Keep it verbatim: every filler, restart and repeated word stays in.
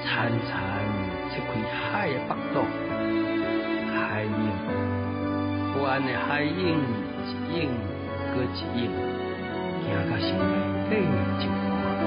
潺潺切开海的腹肚，海影，不安的海影，一影搁一影，行到心内底一关。